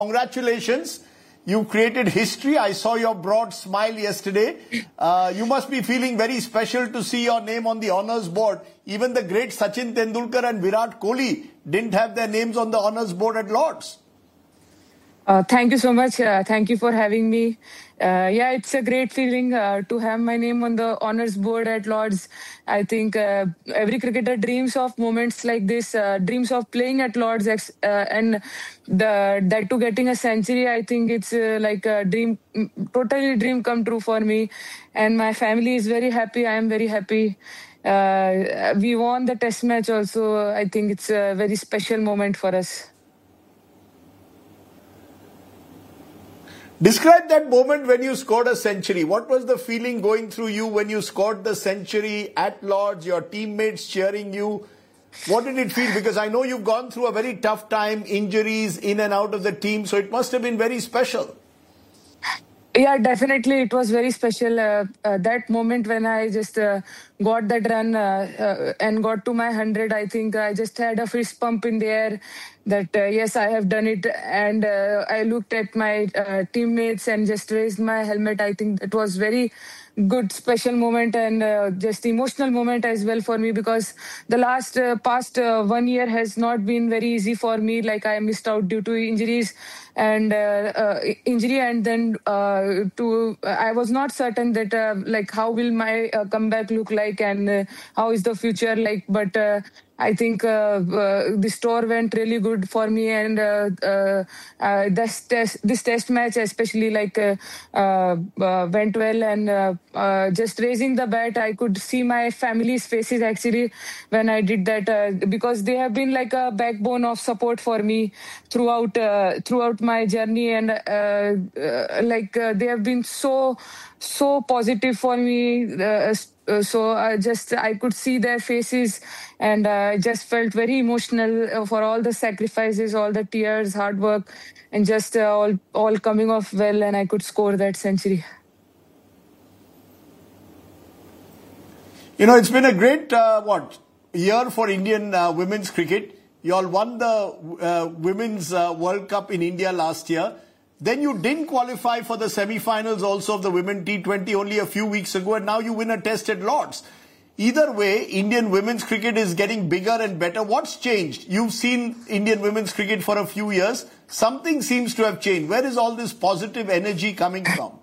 Congratulations. You created history. I saw your broad smile yesterday. You must be feeling very special to see your name on the honours board. Even the great Sachin Tendulkar and Virat Kohli didn't have their names on the honours board at Lord's. Thank you so much. Thank you for having me. Yeah, it's a great feeling to have my name on the honours board at Lord's. I think every cricketer dreams of moments like this, dreams of playing at Lord's, and that to getting a century. I think it's like a dream, totally dream come true for me. And my family is very happy. I am very happy. We won the test match also. I think it's a very special moment for us. Describe that moment when you scored a century. What was the feeling going through you when you scored the century at Lord's, your teammates cheering you? What did it feel? Because I know you've gone through a very tough time, injuries in and out of the team, so it must have been very special. Yeah, definitely. It was very special. That moment when I just got that run and got to my 100, I think I just had a fist pump in the air that, yes, I have done it. And I looked at my teammates and just raised my helmet. I think it was very good, special moment and just emotional moment as well for me, because the past 1 year has not been very easy for me. Like I missed out due to injuries and then I was not certain that like how will my comeback look like and how is the future like, but I think this tour went really good for me, and this test match especially like went well, and just raising the bat, I could see my family's faces actually when I did that, because they have been like a backbone of support for me throughout my journey, and they have been so positive for me. So I could see their faces, and I just felt very emotional for all the sacrifices, all the tears, hard work, and just all coming off well, and I could score that century. You know, it's been a great year for Indian women's cricket. You all won the Women's World Cup in India last year. Then you didn't qualify for the semi-finals also of the Women T20 only a few weeks ago, and now you win a test at Lord's. Either way, Indian women's cricket is getting bigger and better. What's changed? You've seen Indian women's cricket for a few years. Something seems to have changed. Where is all this positive energy coming from?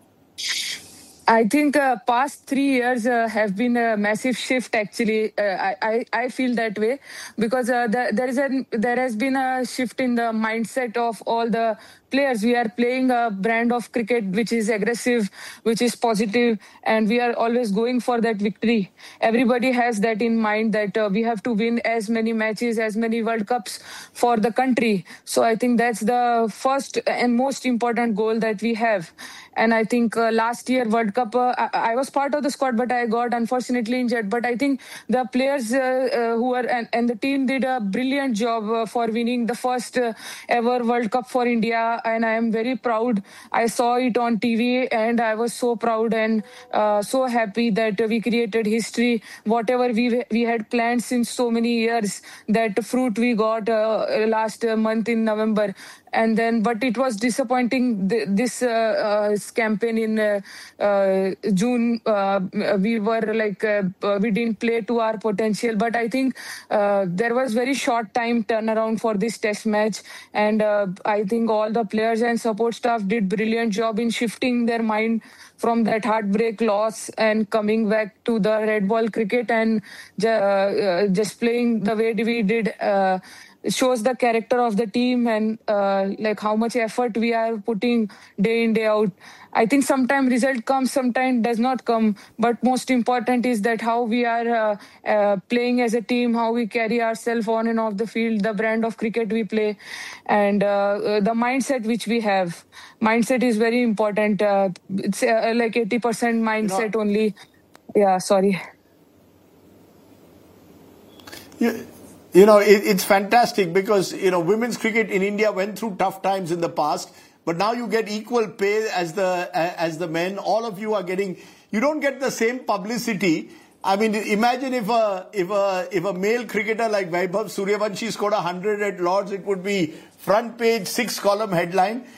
I think past 3 years have been a massive shift. Actually, I feel that way, because there has been a shift in the mindset of all the players. We are playing a brand of cricket which is aggressive, which is positive, and we are always going for that victory. Everybody has that in mind, that we have to win as many matches, as many World Cups for the country. So I think that's the first and most important goal that we have. And I think last year World Cup, I was part of the squad, but I got unfortunately injured. But I think the players who were and the team did a brilliant job for winning the first ever World Cup for India. And I am very proud. I saw it on TV and I was so proud and so happy that we created history. Whatever we had planned since so many years, that fruit we got last month in November. And then, but it was disappointing this campaign in June. We were like, we didn't play to our potential. But I think there was very short time turnaround for this test match. And I think all the players and support staff did brilliant job in shifting their mind from that heartbreak loss and coming back to the red ball cricket and just playing the way we did. Shows the character of the team and like how much effort we are putting day in, day out. I think sometimes result comes, sometimes does not come. But most important is that how we are playing as a team, how we carry ourselves on and off the field, the brand of cricket we play, and the mindset which we have. Mindset is very important. It's like 80% mindset only. Yeah, sorry. Yeah. You know, it's fantastic because, you know, women's cricket in India went through tough times in the past, but now you get equal pay as the men. All of you are getting, you don't get the same publicity I mean, imagine if a male cricketer like Vaibhav Suryavanshi scored 100 at Lords, it would be front page, 6-column headline.